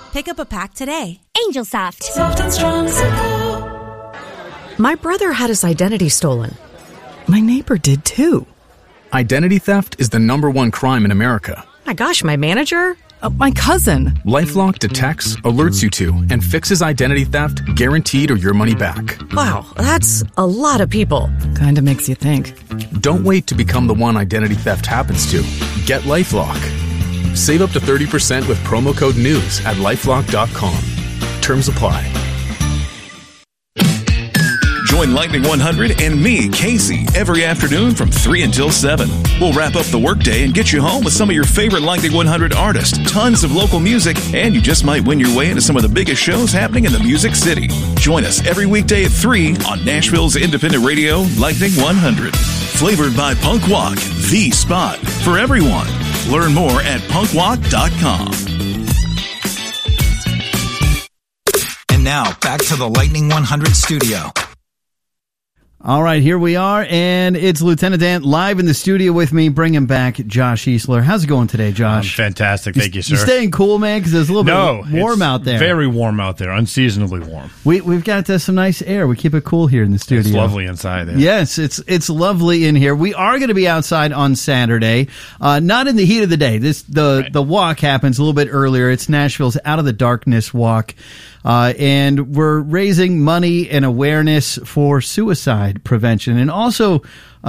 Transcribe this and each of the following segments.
Pick up a pack today. Angel Soft. Soft and strong as a pillow. My brother had his identity stolen. My neighbor did too. Identity theft is the #1 crime in America. My gosh, my manager? My cousin. LifeLock detects, alerts you to, and fixes identity theft guaranteed or your money back. Wow, that's a lot of people. Kinda makes you think. Don't wait to become the one identity theft happens to. Get LifeLock. Save up to 30% with promo code NEWS at LifeLock.com. Terms apply. Join Lightning 100 and me, Casey, every afternoon from 3 until 7. We'll wrap up the workday and get you home with some of your favorite Lightning 100 artists, tons of local music, and you just might win your way into some of the biggest shows happening in the Music City. Join us every weekday at 3 on Nashville's independent radio, Lightning 100. Flavored by Punk Walk, the spot for everyone. Learn more at punkwalk.com. And now, back to the Lightning 100 studio. All right, here we are, and it's Lieutenant Dan live in the studio with me, bringing back Josh Easler. How's it going today, Josh? Fantastic. Thank you, sir. You staying cool, man? Because it's a little bit warm out there. Very warm out there, unseasonably warm. We've got some nice air. We keep it cool here in the studio. It's lovely inside there. Yes, it's lovely in here. We are going to be outside on Saturday, not in the heat of the day. The walk happens a little bit earlier. It's Nashville's Out of the Darkness Walk. And we're raising money and awareness for suicide prevention. And also,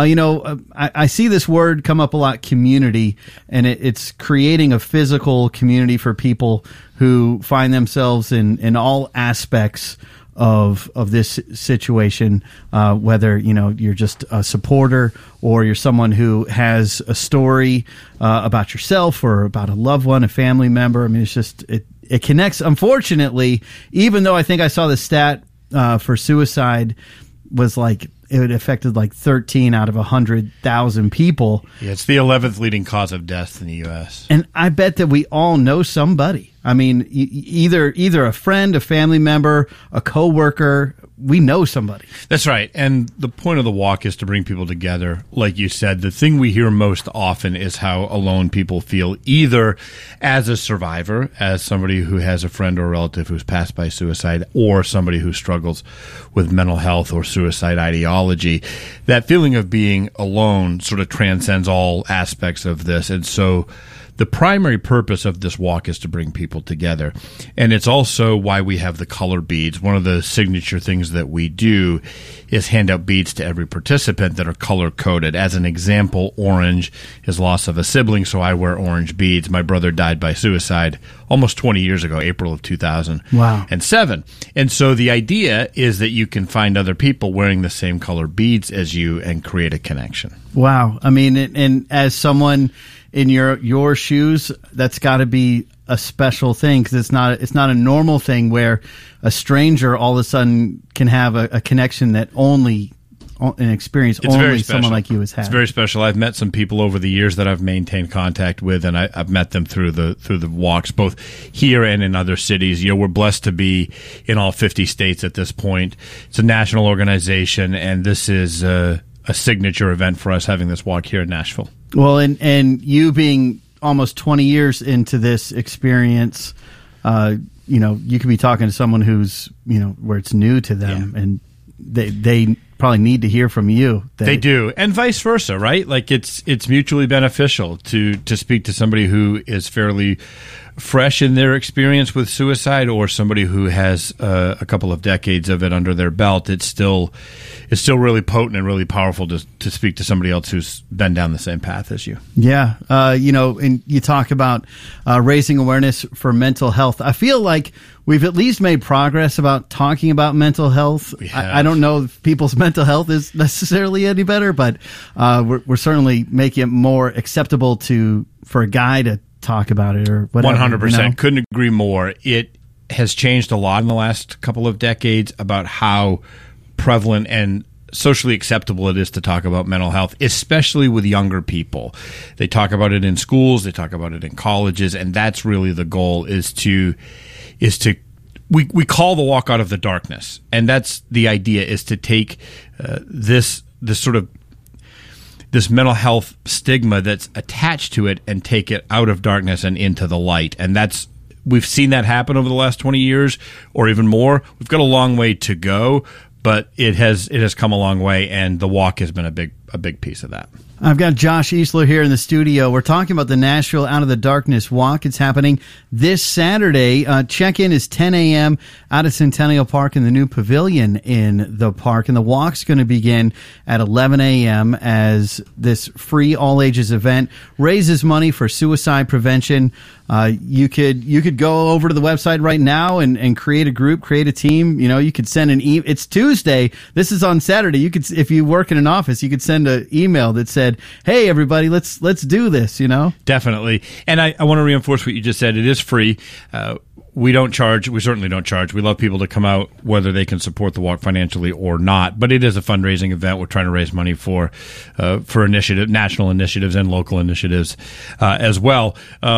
I see this word come up a lot, community, and it's creating a physical community for people who find themselves in all aspects of this situation, whether, you're just a supporter or you're someone who has a story about yourself or about a loved one, a family member. I mean, it's just, it connects. Unfortunately, even though I think I saw the stat for suicide was it affected 13 out of 100,000 people. Yeah, it's the 11th leading cause of death in the U.S. And I bet that we all know somebody. I mean, either a friend, a family member, a coworker. We know somebody. That's right. And the point of the walk is to bring people together. Like you said, the thing we hear most often is how alone people feel, either as a survivor, as somebody who has a friend or a relative who's passed by suicide, or somebody who struggles with mental health or suicide ideology. That feeling of being alone sort of transcends all aspects of this. And so the primary purpose of this walk is to bring people together. And it's also why we have the color beads. One of the signature things that we do is hand out beads to every participant that are color-coded. As an example, orange is loss of a sibling, so I wear orange beads. My brother died by suicide almost 20 years ago, April of 2007. Wow. And so the idea is that you can find other people wearing the same color beads as you and create a connection. Wow. I mean, and as someone in your shoes, that's got to be a special thing, because it's not a normal thing where a stranger all of a sudden can have a connection that only an experience it's only someone like you has had. It's very special. I've met some people over the years that I've maintained contact with, and I've met them through the walks, both here and in other cities. We're blessed to be in all 50 states at this point. It's a national organization, and this is a signature event for us, having this walk here in Nashville. Well, and you being almost 20 years into this experience, you could be talking to someone who's, where it's new to them, and they probably need to hear from you. They do, and vice versa, right? It's mutually beneficial to speak to somebody who is fairly fresh in their experience with suicide, or somebody who has a couple of decades of it under their belt. It's still really potent and really powerful to speak to somebody else who's been down the same path as you. Yeah. And you talk about raising awareness for mental health. I feel like we've at least made progress about talking about mental health. I don't know if people's mental health is necessarily any better, but we're certainly making it more acceptable for a guy to talk about it or whatever. 100%. Couldn't agree more. It has changed a lot in the last couple of decades about how prevalent and socially acceptable it is to talk about mental health, especially with younger people. They talk about it in schools, they talk about it in colleges, and that's really the goal, we call the walk out of the darkness. And that's the idea, is to take this mental health stigma that's attached to it and take it out of darkness and into the light. And that's we've seen that happen over the last 20 years or even more. We've got a long way to go, but it has come a long way, and the walk has been a big piece of that. I've got Josh Easler here in the studio. We're talking about the Nashville Out of the Darkness Walk. It's happening this Saturday. Check-in is 10 a.m. out at Centennial Park in the new pavilion in the park. And the walk's going to begin at 11 a.m. as this free all-ages event raises money for suicide prevention. You could go over to the website right now and create a group, create a team. You know, you could send an email. It's Tuesday. This is on Saturday. You could, if you work in an office, you could send an email that said, "Hey, everybody, let's do this." You know, definitely. And I want to reinforce what you just said. It is free. We don't charge. We certainly don't charge. We love people to come out, whether they can support the walk financially or not. But it is a fundraising event. We're trying to raise money for national initiatives and local initiatives as well.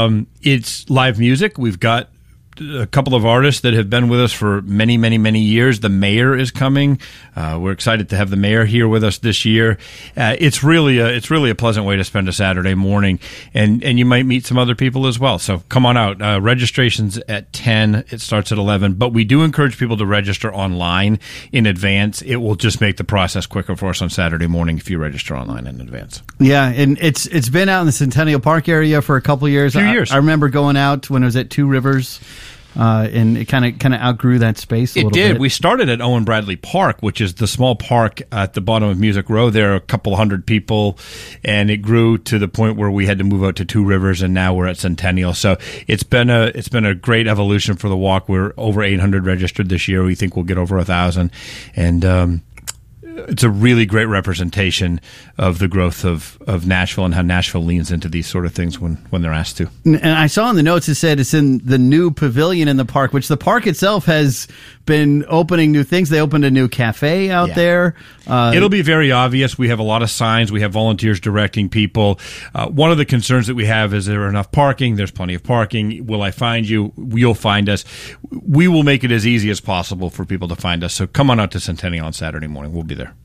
It's live music. We've got a couple of artists that have been with us for many, many, many years. The mayor is coming. We're excited to have the mayor here with us this year. It's really a pleasant way to spend a Saturday morning, and you might meet some other people as well. So come on out. Registration's at 10. It starts at 11. But we do encourage people to register online in advance. It will just make the process quicker for us on Saturday morning if you register online in advance. Yeah, and it's been out in the Centennial Park area for a couple of years. I remember going out when it was at Two Rivers. And it kind of outgrew that space a little bit. It did. We started at Owen Bradley Park, which is the small park at the bottom of Music Row. There are a couple hundred people, and it grew to the point where we had to move out to Two Rivers, and now we're at Centennial. So it's been a great evolution for the walk. We're over 800 registered this year. We think we'll get over 1,000, and it's a really great representation of the growth of Nashville and how Nashville leans into these sort of things when they're asked to. And I saw in the notes it said it's in the new pavilion in the park, which the park itself has been opening new things. They opened a new cafe out there. It'll be very obvious. We have a lot of signs. We have volunteers directing people. One of the concerns that we have is there enough parking? There's plenty of parking. Will I find you? You'll find us. We will make it as easy as possible for people to find us. So come on out to Centennial on Saturday morning. We'll be there.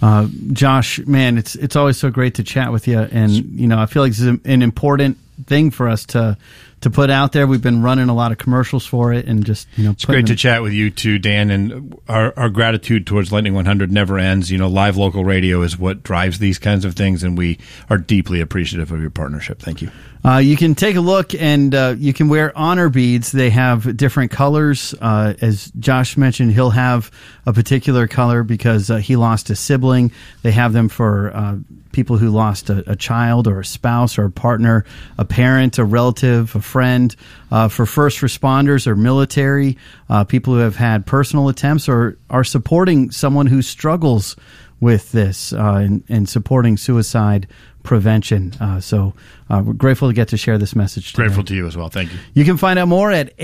Josh, man, it's always so great to chat with you, and you know, I feel like this is an important thing for us to put out there. We've been running a lot of commercials for it, and just, you know, it's great to chat with you too, Dan, and our gratitude towards Lightning 100 never ends. You know, live local radio is what drives these kinds of things, and we are deeply appreciative of your partnership. Thank you. You can take a look, and you can wear honor beads. They have different colors. As Josh mentioned, he'll have a particular color because he lost a sibling. They have them for people who lost a child or a spouse or a partner, a parent, a relative, a friend, for first responders or military, people who have had personal attempts or are supporting someone who struggles with this and supporting suicide prevention. So we're grateful to get to share this message today. Grateful to you as well. Thank you. You can find out more at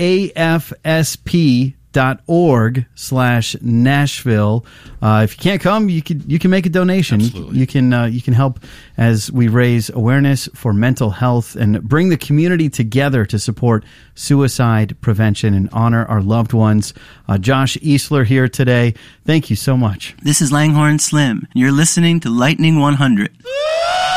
afsp.org/Nashville. If you can't come, you can make a donation. Absolutely. You can help as we raise awareness for mental health and bring the community together to support suicide prevention and honor our loved ones. Josh Easler here today. Thank you so much. This is Langhorne Slim. You're listening to Lightning 100.